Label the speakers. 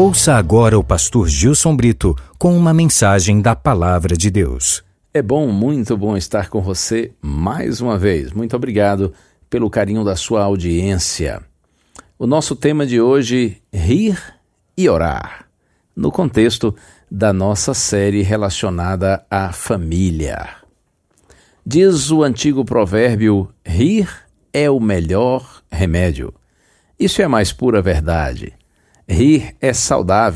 Speaker 1: Ouça agora o pastor Gilson Brito com uma mensagem da Palavra de Deus.
Speaker 2: É bom, muito bom estar com você mais uma vez. Muito obrigado pelo carinho da sua audiência. O nosso tema de hoje, rir e orar, no contexto da nossa série relacionada à família. Diz o antigo provérbio, rir é o melhor remédio. Isso é a mais pura verdade. Rir é saudável.